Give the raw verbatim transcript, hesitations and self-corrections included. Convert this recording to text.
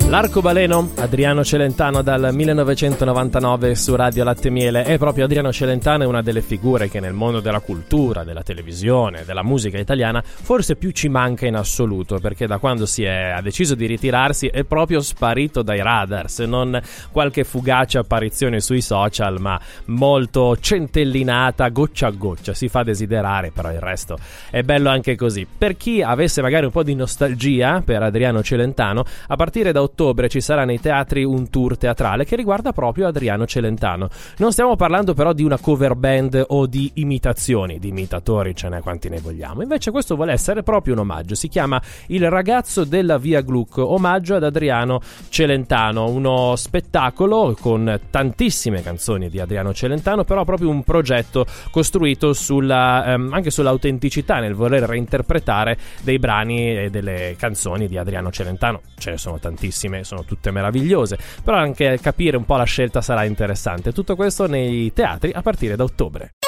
L'arcobaleno, Adriano Celentano dal millenovecentonovantanove su Radio Latte e Miele. E proprio Adriano Celentano è una delle figure che nel mondo della cultura, della televisione, della musica italiana forse più ci manca in assoluto, perché da quando si è, ha deciso di ritirarsi è proprio sparito dai radar, se non qualche fugace apparizione sui social, ma molto centellinata, goccia a goccia, si fa desiderare, però il resto è bello anche così. Per chi avesse magari un po' di nostalgia per Adriano Celentano, a partire da ottobre ci sarà nei teatri un tour teatrale che riguarda proprio Adriano Celentano. Non stiamo parlando però di una cover band o di imitazioni, di imitatori ce n'è quanti ne vogliamo. Invece questo vuole essere proprio un omaggio. Si chiama Il ragazzo della Via Gluck, omaggio ad Adriano Celentano, uno spettacolo con tantissime canzoni di Adriano Celentano, però proprio un progetto costruito sulla, ehm, anche sull'autenticità, nel voler reinterpretare dei brani e delle canzoni di Adriano Celentano. Ce ne sono tantissime, sono tutte meravigliose, però anche capire un po' la scelta sarà interessante. Tutto questo nei teatri a partire da ottobre.